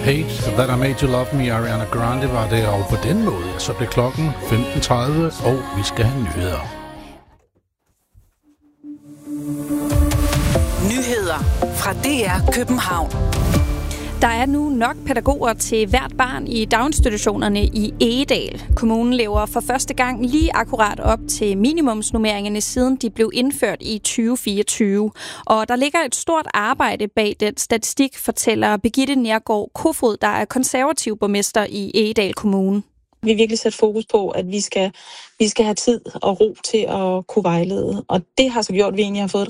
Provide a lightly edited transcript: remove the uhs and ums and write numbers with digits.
Hate That I Made You Love Me, Ariana Grande var det, og på den måde, så blev klokken 15.30, og vi skal have nyheder. Nyheder fra DR København. Der er nu nok pædagoger til hvert barn i daginstitutionerne i Egedal. Kommunen lever for første gang lige akkurat op til minimumsnormeringerne, siden de blev indført i 2024. Og der ligger et stort arbejde bag den statistik, fortæller Birgitte Nærgaard Kofod, der er konservativ borgmester i Egedal Kommune. Vi har virkelig sat fokus på, at vi skal have tid og ro til at kunne vejlede. Og det har så gjort, at vi egentlig har fået